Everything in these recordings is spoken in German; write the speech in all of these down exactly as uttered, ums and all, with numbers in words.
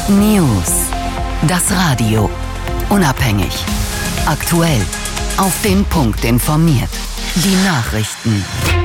News. Das Radio. Unabhängig. Aktuell. Auf den Punkt informiert. Die Nachrichten.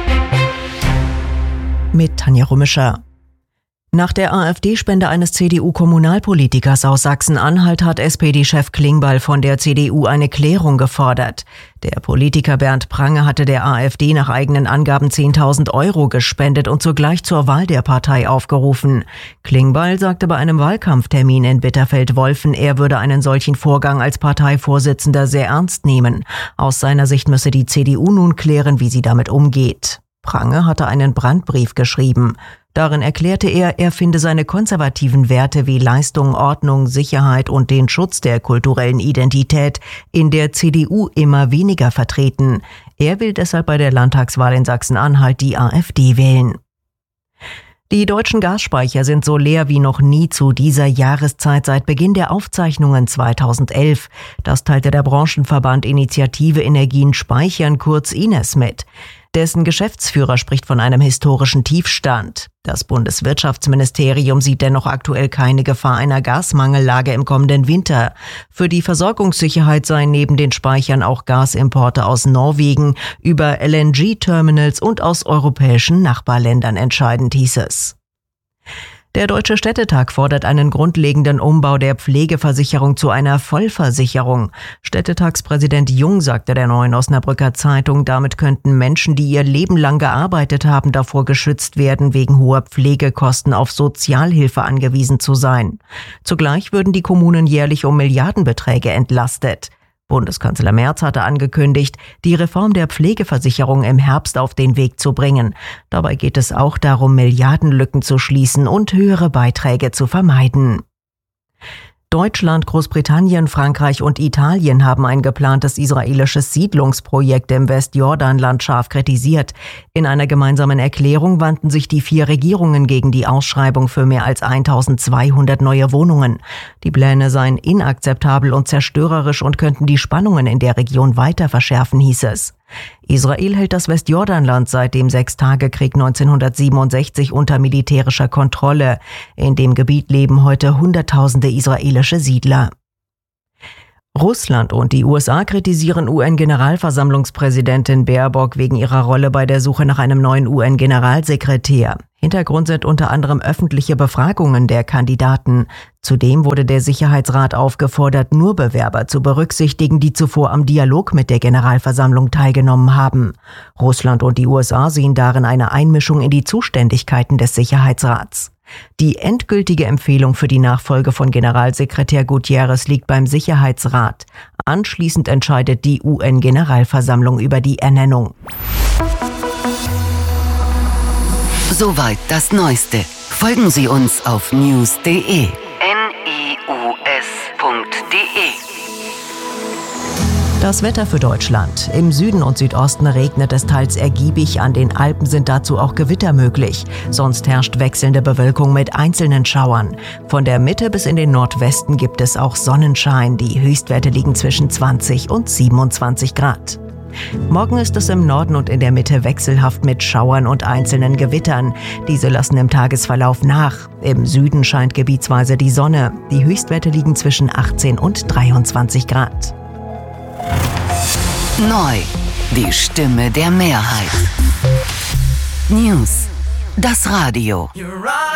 Mit Tanja Rümischer. Nach der AfD-Spende eines C D U-Kommunalpolitikers aus Sachsen-Anhalt hat S P D-Chef Klingbeil von der C D U eine Klärung gefordert. Der Politiker Bernd Prange hatte der AfD nach eigenen Angaben zehntausend Euro gespendet und zugleich zur Wahl der Partei aufgerufen. Klingbeil sagte bei einem Wahlkampftermin in Bitterfeld-Wolfen, er würde einen solchen Vorgang als Parteivorsitzender sehr ernst nehmen. Aus seiner Sicht müsse die C D U nun klären, wie sie damit umgeht. Prange hatte einen Brandbrief geschrieben. Darin erklärte er, er finde seine konservativen Werte wie Leistung, Ordnung, Sicherheit und den Schutz der kulturellen Identität in der C D U immer weniger vertreten. Er will deshalb bei der Landtagswahl in Sachsen-Anhalt die AfD wählen. Die deutschen Gasspeicher sind so leer wie noch nie zu dieser Jahreszeit seit Beginn der Aufzeichnungen zweitausendelf. Das teilte der Branchenverband Initiative Energien Speichern, kurz I N E S, mit. Dessen Geschäftsführer spricht von einem historischen Tiefstand. Das Bundeswirtschaftsministerium sieht dennoch aktuell keine Gefahr einer Gasmangellage im kommenden Winter. Für die Versorgungssicherheit seien neben den Speichern auch Gasimporte aus Norwegen über L N G-Terminals und aus europäischen Nachbarländern entscheidend, hieß es. Der Deutsche Städtetag fordert einen grundlegenden Umbau der Pflegeversicherung zu einer Vollversicherung. Städtetagspräsident Jung sagte der Neuen Osnabrücker Zeitung, damit könnten Menschen, die ihr Leben lang gearbeitet haben, davor geschützt werden, wegen hoher Pflegekosten auf Sozialhilfe angewiesen zu sein. Zugleich würden die Kommunen jährlich um Milliardenbeträge entlastet. Bundeskanzler Merz hatte angekündigt, die Reform der Pflegeversicherung im Herbst auf den Weg zu bringen. Dabei geht es auch darum, Milliardenlücken zu schließen und höhere Beiträge zu vermeiden. Deutschland, Großbritannien, Frankreich und Italien haben ein geplantes israelisches Siedlungsprojekt im Westjordanland scharf kritisiert. In einer gemeinsamen Erklärung wandten sich die vier Regierungen gegen die Ausschreibung für mehr als eintausendzweihundert neue Wohnungen. Die Pläne seien inakzeptabel und zerstörerisch und könnten die Spannungen in der Region weiter verschärfen, hieß es. Israel hält das Westjordanland seit dem Sechstagekrieg neunzehnhundertsiebenundsechzig unter militärischer Kontrolle. In dem Gebiet leben heute Hunderttausende israelische Siedler. Russland und die U S A kritisieren U N-Generalversammlungspräsidentin Baerbock wegen ihrer Rolle bei der Suche nach einem neuen U N-Generalsekretär. Hintergrund sind unter anderem öffentliche Befragungen der Kandidaten. Zudem wurde der Sicherheitsrat aufgefordert, nur Bewerber zu berücksichtigen, die zuvor am Dialog mit der Generalversammlung teilgenommen haben. Russland und die U S A sehen darin eine Einmischung in die Zuständigkeiten des Sicherheitsrats. Die endgültige Empfehlung für die Nachfolge von Generalsekretär Guterres liegt beim Sicherheitsrat. Anschließend entscheidet die U N-Generalversammlung über die Ernennung. Soweit das Neueste. Folgen Sie uns auf news punkt de. N I U S punkt de. Das Wetter für Deutschland. Im Süden und Südosten regnet es teils ergiebig, an den Alpen sind dazu auch Gewitter möglich. Sonst herrscht wechselnde Bewölkung mit einzelnen Schauern. Von der Mitte bis in den Nordwesten gibt es auch Sonnenschein. Die Höchstwerte liegen zwischen zwanzig und siebenundzwanzig Grad. Morgen ist es im Norden und in der Mitte wechselhaft mit Schauern und einzelnen Gewittern. Diese lassen im Tagesverlauf nach. Im Süden scheint gebietsweise die Sonne. Die Höchstwerte liegen zwischen achtzehn und dreiundzwanzig Grad. Neu. Die Stimme der Mehrheit. News. Das Radio.